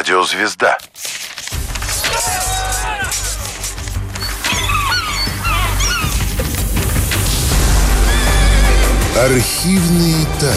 Радиозвезда. Архивные тайны.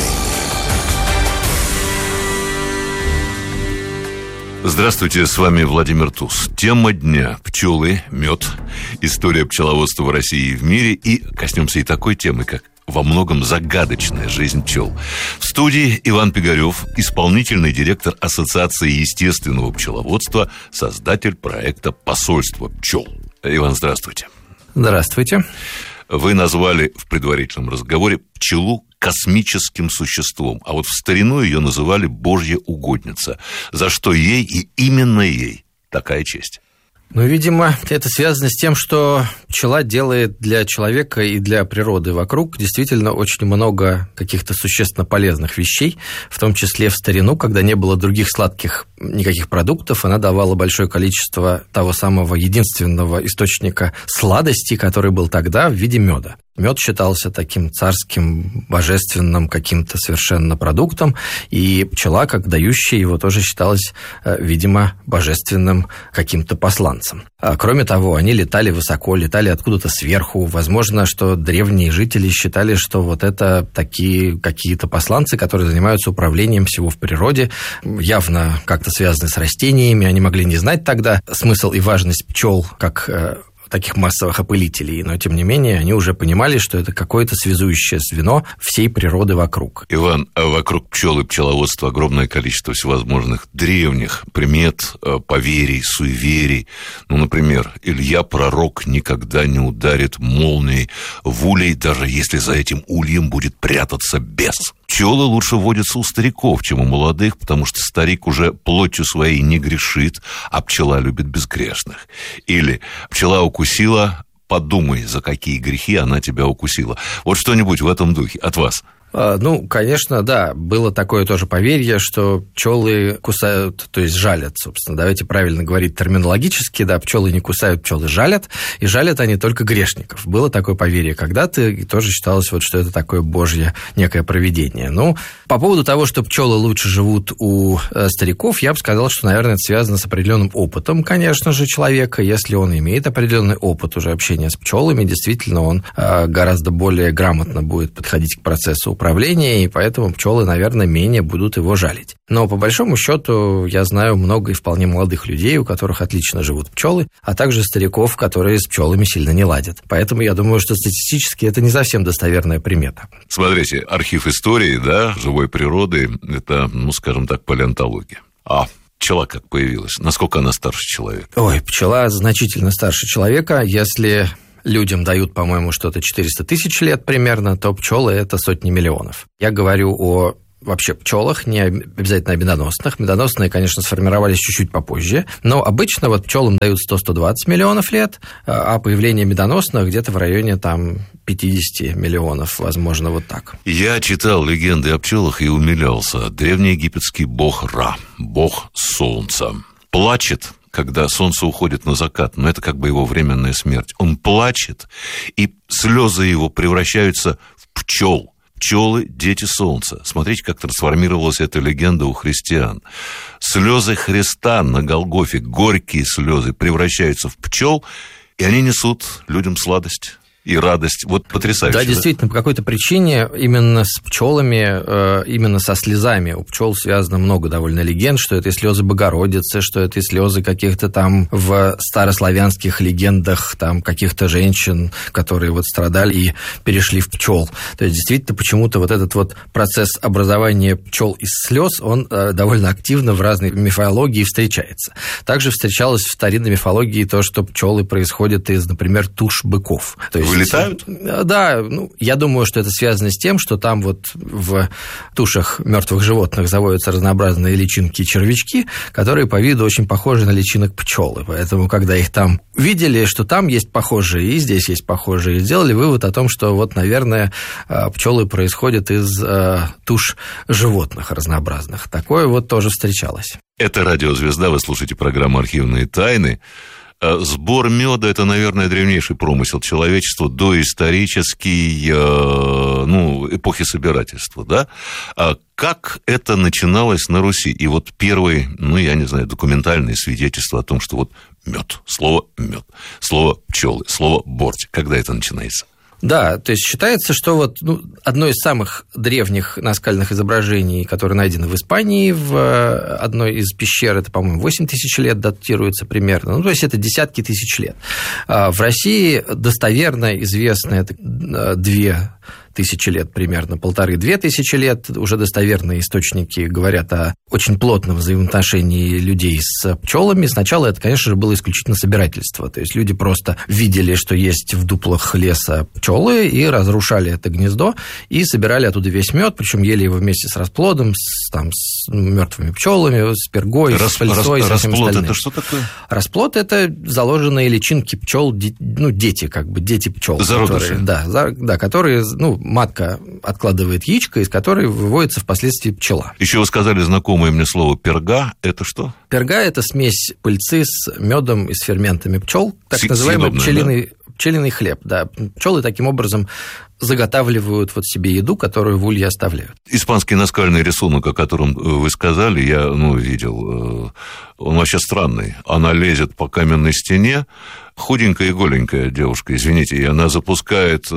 Здравствуйте, с вами Владимир Туз. Тема дня – пчелы, мед, история пчеловодства в России и в мире. И коснемся и такой темы, как во многом загадочная жизнь пчел. В студии Иван Пигарев, исполнительный директор Ассоциации естественного пчеловодства, создатель проекта «Посольство пчел». Иван, здравствуйте. Здравствуйте. Вы назвали в предварительном разговоре пчелу космическим существом, а вот в старину ее называли «божья угодница», за что ей и именно ей такая честь. Ну, видимо, это связано с тем, что пчела делает для человека и для природы вокруг действительно очень много каких-то существенно полезных вещей, в том числе в старину, когда не было других сладких никаких продуктов, она давала большое количество того самого единственного источника сладости, который был тогда в виде меда. Мед считался таким царским, божественным каким-то совершенно продуктом, и пчела, как дающая его, тоже считалась, видимо, божественным каким-то посланцем. Кроме того, они летали высоко, летали откуда-то сверху. Возможно, что древние жители считали, что вот это такие какие-то посланцы, которые занимаются управлением всего в природе, явно как-то связаны с растениями. Они могли не знать тогда смысл и важность пчел как таких массовых опылителей, но, тем не менее, они уже понимали, что это какое-то связующее звено всей природы вокруг. Иван, а вокруг пчел и пчеловодства огромное количество всевозможных древних примет, поверий, суеверий. Ну, например, Илья Пророк никогда не ударит молнией в улей, даже если за этим ульем будет прятаться бес. Пчелы лучше водятся у стариков, чем у молодых, потому что старик уже плотью своей не грешит, а пчела любит безгрешных. Или пчела укусила, подумай, за какие грехи она тебя укусила. Вот что-нибудь в этом духе от вас. Ну, конечно, да, было такое тоже поверье, что пчелы кусают, то есть жалят, собственно. Давайте правильно говорить терминологически, да, пчелы не кусают, пчелы жалят, и жалят они только грешников. Было такое поверье когда-то, и тоже считалось, вот, что это такое божье некое провидение. Ну, по поводу того, что пчелы лучше живут у стариков, я бы сказал, что, наверное, это связано с определенным опытом, конечно же, человека. Если он имеет определенный опыт уже общения с пчелами, действительно, он гораздо более грамотно будет подходить к процессу управления, и поэтому пчелы, наверное, менее будут его жалить. Но, по большому счету, я знаю много и вполне молодых людей, у которых отлично живут пчелы, а также стариков, которые с пчелами сильно не ладят. Поэтому я думаю, что статистически это не совсем достоверная примета. Смотрите, архив истории, да, живой природы, это, ну, скажем так, палеонтология. А пчела как появилась? Насколько она старше человека? Ой, пчела значительно старше человека. Если людям дают, по-моему, что-то 400 тысяч лет примерно, то пчелы – это сотни миллионов. Я говорю о вообще пчелах, не обязательно о медоносных. Медоносные, конечно, сформировались чуть-чуть попозже, но обычно вот пчелам дают 100-120 миллионов лет, а появление медоносных где-то в районе там 50 миллионов, возможно, вот так. Я читал легенды о пчелах и умилялся. Древнеегипетский бог Ра, бог солнца, плачет, когда солнце уходит на закат, но это как бы его временная смерть. Он плачет, и слезы его превращаются в пчел. Пчелы – дети солнца. Смотрите, как трансформировалась эта легенда у христиан. Слезы Христа на Голгофе, горькие слезы, превращаются в пчел, и они несут людям сладость и радость. Вот потрясающе. Да, действительно, по какой-то причине именно с пчелами, именно со слезами у пчел связано много довольно легенд, что это и слезы Богородицы, что это и слезы каких-то там в старославянских легендах там каких-то женщин, которые вот страдали и перешли в пчел. То есть, действительно, почему-то вот этот вот процесс образования пчел из слез, он довольно активно в разной мифологии встречается. Также встречалось в старинной мифологии то, что пчелы происходят из, например, туш быков. То есть летают? Да, ну, я думаю, что это связано с тем, что там вот в тушах мертвых животных заводятся разнообразные личинки и червячки, которые по виду очень похожи на личинок пчелы. Поэтому, когда их там видели, что там есть похожие и здесь есть похожие, сделали вывод о том, что вот, наверное, пчелы происходят из туш животных разнообразных. Такое вот тоже встречалось. Это «Радиозвезда», вы слушаете программу «Архивные тайны». Сбор меда – это, наверное, древнейший промысел человечества, доисторический, эпохи собирательства, да? А как это начиналось на Руси? И вот первые, документальные свидетельства о том, что вот мед, слово пчелы, слово бортик, когда это начинается? Да, то есть считается, что одно из самых древних наскальных изображений, которое найдено в Испании, в одной из пещер, это, по-моему, 8 тысяч лет датируется примерно, то есть это десятки тысяч лет. В России достоверно известно это 2000 лет примерно, 1500-2000 лет. Уже достоверные источники говорят о очень плотном взаимоотношении людей с пчелами. Сначала это, конечно же, было исключительно собирательство. То есть люди просто видели, что есть в дуплах леса пчелы, и разрушали это гнездо, и собирали оттуда весь мед, причем ели его вместе с расплодом, с мертвыми пчелами, с пергой, с пыльцой, со всем остальным. Расплод – это что такое? Расплод – это заложенные личинки пчел, дети пчел. Зародыши. Которые, матка откладывает яичко, из которой выводится впоследствии пчела. Еще вы сказали знакомое мне слово перга. Это что? Перга – это смесь пыльцы с медом и с ферментами пчел, так называемый пчелиный хлеб. Да. Пчелы таким образом заготавливают себе еду, которую в улье оставляют. Испанский наскальный рисунок, о котором вы сказали, я видел. Он вообще странный. Она лезет по каменной стене, худенькая и голенькая девушка, извините, и она запускает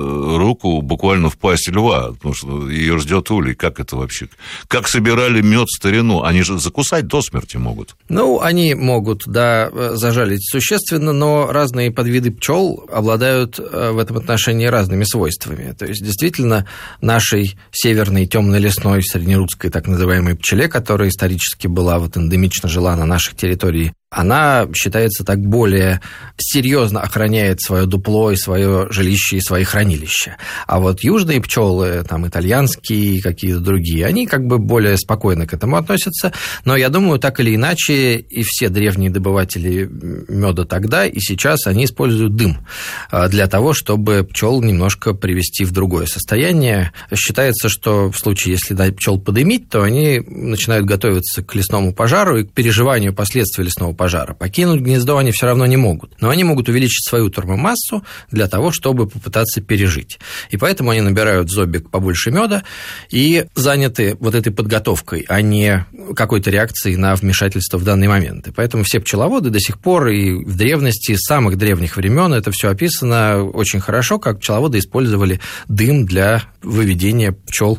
руку буквально в пасть льва, потому что ее ждет улей. Как это вообще? Как собирали мед в старину? Они же закусать до смерти могут. Они могут, зажалить существенно, но разные подвиды пчел обладают в этом отношении разными свойствами. То есть, действительно, нашей северной темной лесной среднерусской так называемой пчеле, которая исторически была эндемично жила на нашей территории, она, считается, так более серьезно охраняет свое дупло и свое жилище и свои хранилища. А южные пчелы, итальянские и какие-то другие, они более спокойно к этому относятся. Но я думаю, так или иначе, и все древние добыватели меда тогда и сейчас, они используют дым для того, чтобы пчел немножко привести в другое состояние. Считается, что в случае, если пчел подымить, то они начинают готовиться к лесному пожару и к переживанию последствий лесного пожара. Покинуть гнездо они все равно не могут. Но они могут увеличить свою термомассу для того, чтобы попытаться пережить. И поэтому они набирают в зобик побольше меда и заняты этой подготовкой, а не какой-то реакцией на вмешательство в данный момент. И поэтому все пчеловоды до сих пор и в древности, с самых древних времен это все описано очень хорошо, как пчеловоды использовали дым для выведения пчел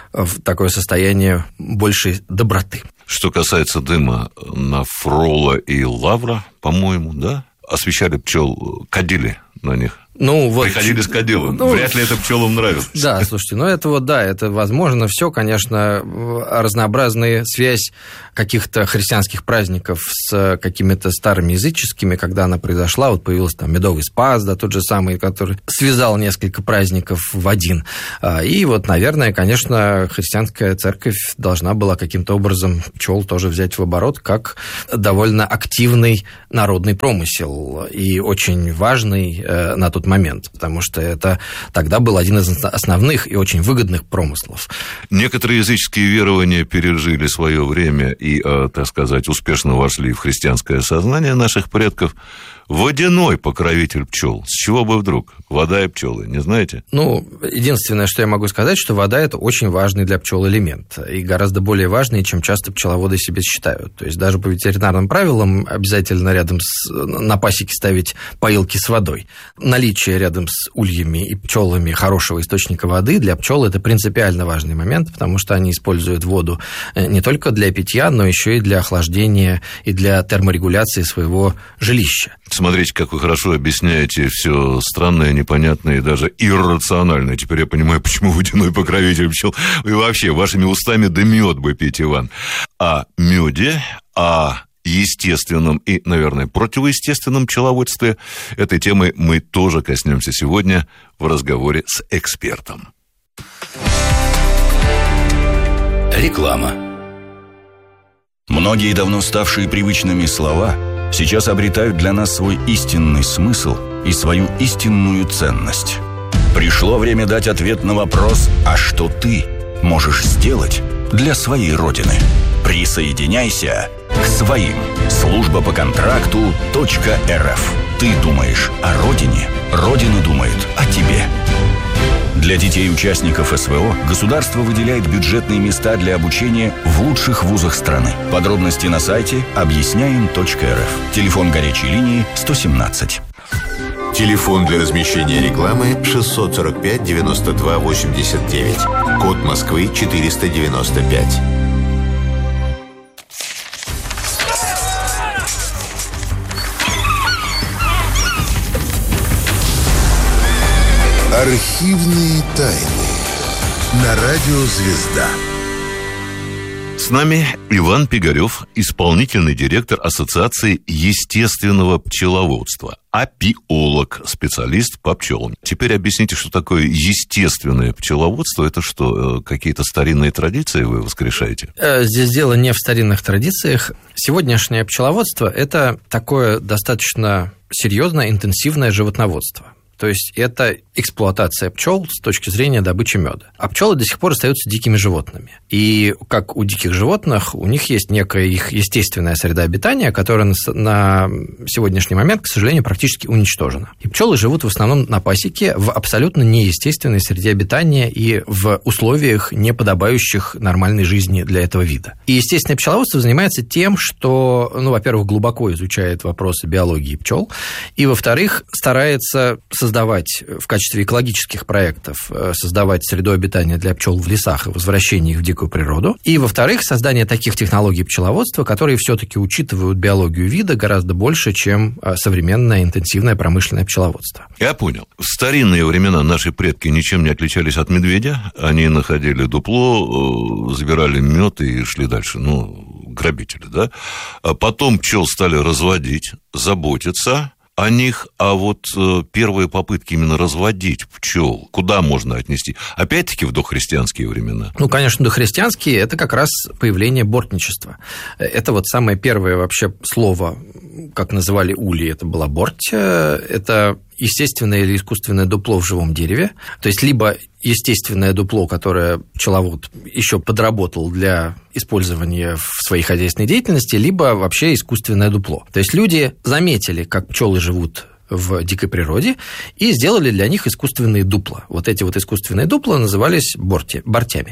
в такое состояние большей доброты. Что касается дыма, на Фрола и Лавра, по-моему, освещали пчел, кадили на них. Приходили с кадилом. Вряд ли это пчелам нравится. Да, слушайте, это возможно все, конечно, разнообразная связь каких-то христианских праздников с какими-то старыми языческими, когда она произошла, появился медовый спас, тот же самый, который связал несколько праздников в один. И наверное, конечно, христианская церковь должна была каким-то образом пчел тоже взять в оборот как довольно активный народный промысел и очень важный на тот момент, потому что это тогда был один из основных и очень выгодных промыслов. Некоторые языческие верования пережили свое время и, так сказать, успешно вошли в христианское сознание наших предков. Водяной покровитель пчел. С чего бы вдруг? Вода и пчелы, не знаете? Единственное, что я могу сказать, что вода – это очень важный для пчел элемент. И гораздо более важный, чем часто пчеловоды себе считают. То есть даже по ветеринарным правилам обязательно рядом на пасеке ставить поилки с водой. Наличие рядом с ульями и пчелами хорошего источника воды для пчел – это принципиально важный момент, потому что они используют воду не только для питья, но еще и для охлаждения и для терморегуляции своего жилища. Смотрите, как вы хорошо объясняете все странное, непонятное и даже иррациональное. Теперь я понимаю, почему водяной покровитель пчел. И вообще, вашими устами мед бы пить, Иван. О меде, о естественном и, наверное, противоестественном пчеловодстве этой темы мы тоже коснемся сегодня в разговоре с экспертом. Реклама. Многие давно ставшие привычными слова сейчас обретают для нас свой истинный смысл и свою истинную ценность. Пришло время дать ответ на вопрос: а что ты можешь сделать для своей Родины? Присоединяйся к своим. Служба по контракту .рф. Ты думаешь о родине, Родина думает о тебе. Для детей-участников СВО государство выделяет бюджетные места для обучения в лучших вузах страны. Подробности на сайте объясняем.рф. Телефон горячей линии 117. Телефон для размещения рекламы 645 92 89. Код Москвы 495. Архивные тайны на радио «Звезда». С нами Иван Пигарев, исполнительный директор Ассоциации естественного пчеловодства, апиолог, специалист по пчелам. Теперь объясните, что такое естественное пчеловодство. Это что, какие-то старинные традиции вы воскрешаете? Здесь дело не в старинных традициях. Сегодняшнее пчеловодство – это такое достаточно серьезное, интенсивное животноводство. То есть это эксплуатация пчел с точки зрения добычи меда. А пчелы до сих пор остаются дикими животными. И как у диких животных, у них есть некая их естественная среда обитания, которая на сегодняшний момент, к сожалению, практически уничтожена. И пчелы живут в основном на пасеке в абсолютно неестественной среде обитания и в условиях, не подобающих нормальной жизни для этого вида. И естественное пчеловодство занимается тем, что, во-первых, глубоко изучает вопросы биологии пчел, и, во-вторых, старается создавать в качестве экологических проектов, создавать среду обитания для пчел в лесах и возвращение их в дикую природу. И, во-вторых, создание таких технологий пчеловодства, которые все-таки учитывают биологию вида гораздо больше, чем современное интенсивное промышленное пчеловодство. Я понял. В старинные времена наши предки ничем не отличались от медведя. Они находили дупло, забирали мед и шли дальше. Грабители, да? А потом пчел стали разводить, заботиться о них, а вот первые попытки именно разводить пчел, куда можно отнести? Опять-таки в дохристианские времена. Конечно, дохристианские – это как раз появление бортничества. Это вот самое первое вообще слово, как называли ульи, это была борть, это естественное или искусственное дупло в живом дереве, то есть либо естественное дупло, которое пчеловод еще подработал для использования в своей хозяйственной деятельности, либо вообще искусственное дупло. То есть люди заметили, как пчелы живут в дикой природе, и сделали для них искусственные дупла. Вот эти вот искусственные дупла назывались бортями.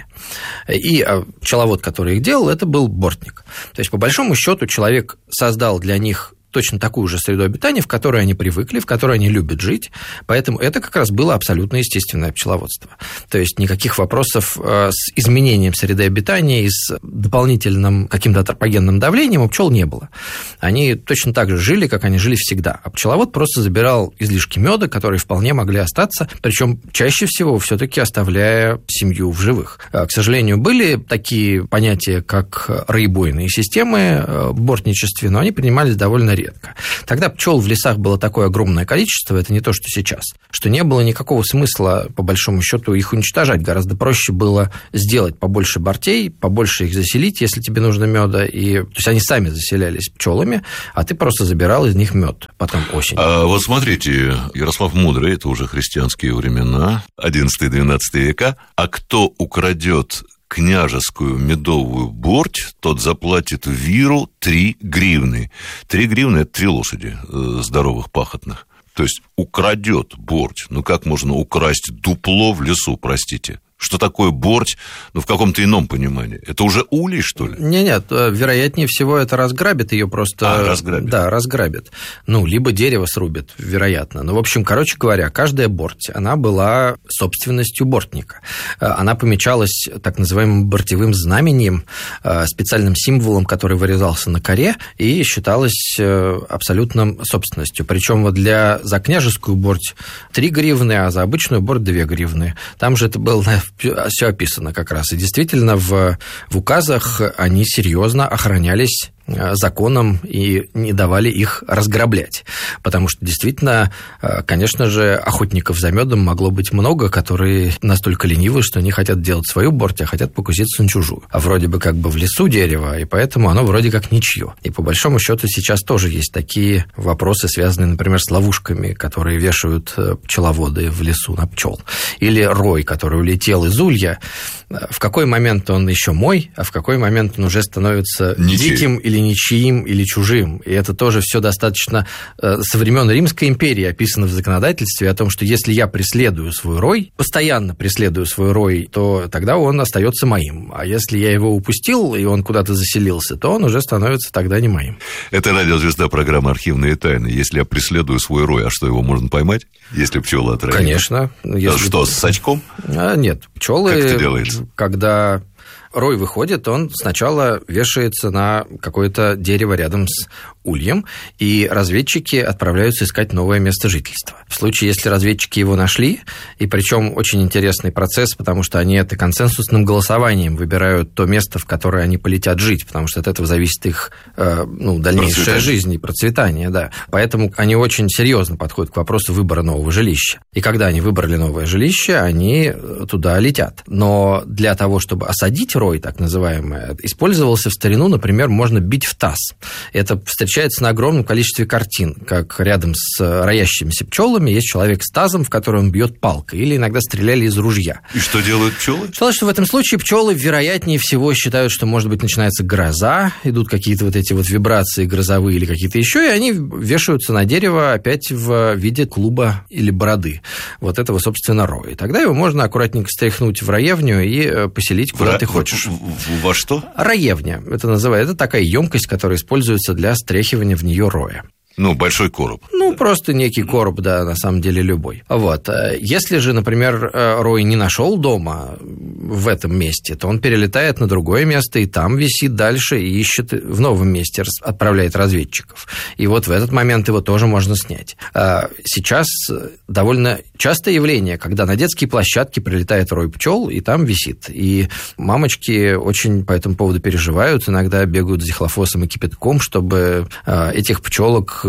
И пчеловод, который их делал, это был бортник. То есть, по большому счету, человек создал для них точно такую же среду обитания, в которой они привыкли, в которой они любят жить, поэтому это как раз было абсолютно естественное пчеловодство. То есть никаких вопросов с изменением среды обитания и с дополнительным каким-то антропогенным давлением у пчел не было. Они точно так же жили, как они жили всегда. А пчеловод просто забирал излишки меда, которые вполне могли остаться, причем чаще всего все-таки оставляя семью в живых. К сожалению, были такие понятия, как роебойные системы бортничества, но они принимались довольно редко. Тогда пчел в лесах было такое огромное количество, это не то, что сейчас, что не было никакого смысла, по большому счету, их уничтожать. Гораздо проще было сделать побольше бортей, побольше их заселить, если тебе нужно меда. То есть они сами заселялись пчелами, а ты просто забирал из них мед потом осенью. Вот смотрите, Ярослав Мудрый, это уже христианские времена, 11-12 века, а кто украдет княжескую медовую борть, тот заплатит виру 3 гривны. 3 гривны – это 3 лошади здоровых пахотных. То есть украдет борть. Как можно украсть дупло в лесу, простите? Что такое борть, в каком-то ином понимании? Это уже улей, что ли? Нет, вероятнее всего, это разграбит ее просто. Разграбит. Да, разграбит. Либо дерево срубит, вероятно. В общем, короче говоря, каждая борть, она была собственностью бортника. Она помечалась так называемым бортевым знаменем, специальным символом, который вырезался на коре и считалась абсолютно собственностью. Причем за княжескую борть 3 гривны, а за обычную борть 2 гривны. Там же это было все описано как раз. И действительно в указах они серьезно охранялись законом и не давали их разграблять. Потому что действительно, конечно же, охотников за медом могло быть много, которые настолько ленивы, что не хотят делать свою борть, а хотят покуситься на чужую. А вроде бы как бы в лесу дерево, и поэтому оно вроде как ничье. И по большому счету сейчас тоже есть такие вопросы, связанные, например, с ловушками, которые вешают пчеловоды в лесу на пчел. Или рой, который улетел из улья, в какой момент он еще мой, а в какой момент он уже становится диким или ничьим, или чужим. И это тоже все достаточно со времен Римской империи описано в законодательстве о том, что если я преследую свой рой, постоянно преследую свой рой, то тогда он остается моим. А если я его упустил, и он куда-то заселился, то он уже становится тогда не моим. Это радиозвезда, программа «Архивные тайны». Если я преследую свой рой, а что, его можно поймать, если пчела отравила? Конечно. Что, с сачком? Нет, пчелы, как это делается? Когда рой выходит, он сначала вешается на какое-то дерево рядом с ульем, и разведчики отправляются искать новое место жительства. В случае, если разведчики его нашли, и причем очень интересный процесс, потому что они это консенсусным голосованием выбирают то место, в которое они полетят жить, потому что от этого зависит их дальнейшая жизнь и процветание. Да. Поэтому они очень серьезно подходят к вопросу выбора нового жилища. И когда они выбрали новое жилище, они туда летят. Но для того, чтобы осадить рой, так называемый, использовался в старину, например, можно бить в таз. Это встречается на огромном количестве картин, как рядом с роящимися пчелами есть человек с тазом, в который он бьет палкой, или иногда стреляли из ружья. И что делают пчелы? Что в этом случае пчелы вероятнее всего считают, что, может быть, начинается гроза, идут какие-то вот эти вот вибрации грозовые или какие-то еще, и они вешаются на дерево опять в виде клуба или бороды. Вот этого, собственно, роя. Тогда его можно аккуратненько стряхнуть в роевню и поселить куда ты хочешь. Во что? Роевня. Это называется. Это такая емкость, которая используется для стряхивания в нее роя. Большой короб. Просто некий короб, да, на самом деле любой. Вот. Если же, например, рой не нашел дома в этом месте, то он перелетает на другое место и там висит дальше и ищет в новом месте, отправляет разведчиков. И вот в этот момент его тоже можно снять. Сейчас довольно частое явление, когда на детские площадки прилетает рой пчел и там висит. И мамочки очень по этому поводу переживают, иногда бегают с дихлофосом и кипятком, чтобы этих пчелок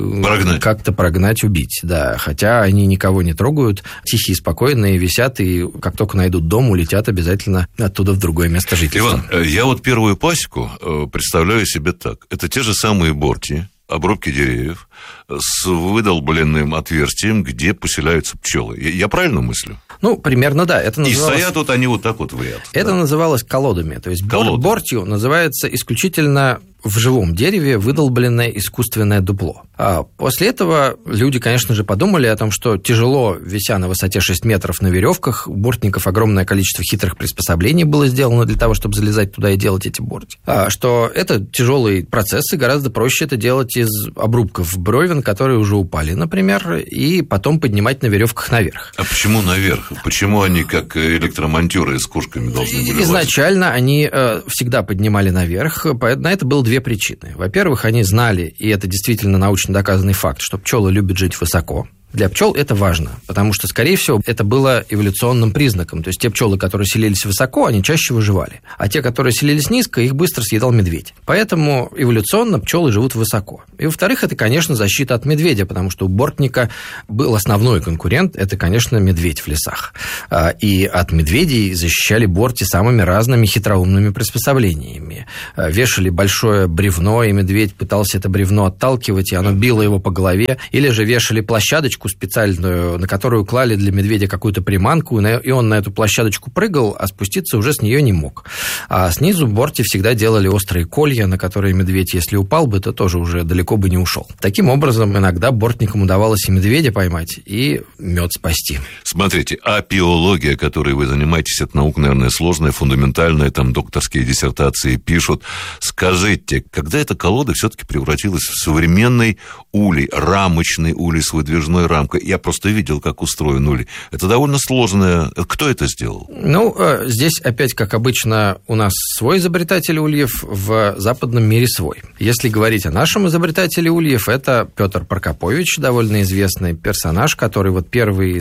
как-то прогнать, убить, да. Хотя они никого не трогают, тихие, спокойные, висят, и как только найдут дом, улетят обязательно оттуда в другое место жительства. Иван, я вот первую пасеку представляю себе так. Это те же самые борти, обрубки деревьев с выдолбленным отверстием, где поселяются пчелы. Я правильно мыслю? Примерно, да. Это называлось... И стоят вот они вот так вот в ряд. Это называлось колодами. То есть бортью называется исключительно в живом дереве выдолбленное искусственное дупло. А после этого люди, конечно же, подумали о том, что тяжело, вися на высоте 6 метров на веревках, у бортников огромное количество хитрых приспособлений было сделано для того, чтобы залезать туда и делать эти борти. Что это тяжелые процессы, гораздо проще это делать из обрубков бревен, которые уже упали, например, и потом поднимать на веревках наверх. А почему наверх? Почему они, как электромонтёры с кошками, должны были Изначально они всегда поднимали наверх. На это было две причины. Во-первых, они знали, и это действительно научно доказанный факт, что пчелы любят жить высоко. Для пчел это важно, потому что, скорее всего, это было эволюционным признаком. То есть те пчелы, которые селились высоко, они чаще выживали. А те, которые селились низко, их быстро съедал медведь. Поэтому эволюционно пчелы живут высоко. И, во-вторых, это, конечно, защита от медведя, потому что у бортника был основной конкурент, это, конечно, медведь в лесах. И от медведей защищали борти самыми разными хитроумными приспособлениями. Вешали большое бревно, и медведь пытался это бревно отталкивать, и оно било его по голове. Или же вешали площадочку специальную, на которую клали для медведя какую-то приманку, и он на эту площадочку прыгал, а спуститься уже с нее не мог. А снизу борти всегда делали острые колья, на которые медведь, если упал бы, то тоже уже далеко бы не ушел. Таким образом, иногда бортникам удавалось и медведя поймать, и мед спасти. Смотрите, апиология, которой вы занимаетесь, это наука, наверное, сложная, фундаментальная, там докторские диссертации пишут. Скажите, когда эта колода все-таки превратилась в современный улей, рамочный улей с выдвижной рамкой? Я просто видел, как устроен улей. Это довольно сложное. Кто это сделал? Здесь опять, как обычно, у нас свой изобретатель ульев, в западном мире свой. Если говорить о нашем изобретателе ульев, это Петр Прокопович, довольно известный персонаж, который первый,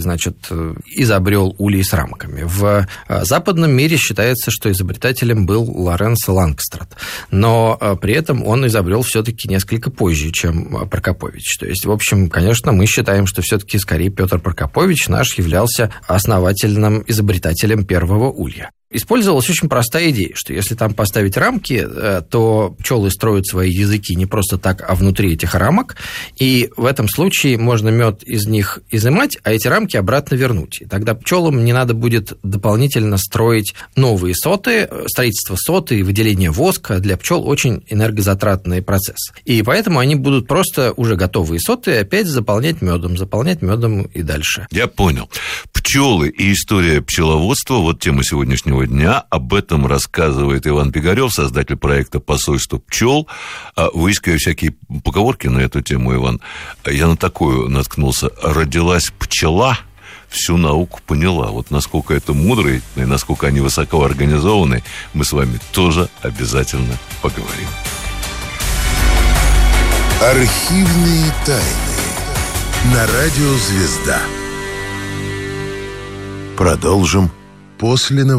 изобрел улей с рамками. В западном мире считается, что изобретателем был Лоренцо Лангстрад, но при этом он изобрел все-таки несколько позже, чем Прокопович. То есть, в общем, конечно, мы считаем, что все-таки скорее Петр Прокопович наш являлся основательным изобретателем первого улья. Использовалась очень простая идея, что если там поставить рамки, то пчелы строят свои языки не просто так, а внутри этих рамок, и в этом случае можно мед из них изымать, а эти рамки обратно вернуть. И тогда пчелам не надо будет дополнительно строить новые соты. Строительство соты и выделение воска для пчел очень энергозатратный процесс. И поэтому они будут просто уже готовые соты опять заполнять медом и дальше. Я понял. Пчелы и история пчеловодства, вот тема сегодняшнего дня. Об этом рассказывает Иван Пигарев, создатель проекта «Посольство пчел». Выискивая всякие поговорки на эту тему, Иван, я на такую наткнулся. Родилась пчела, всю науку поняла. Вот насколько это мудрые и насколько они высоко организованы, мы с вами тоже обязательно поговорим. Архивные тайны. На радио «Звезда». Продолжим после новостей.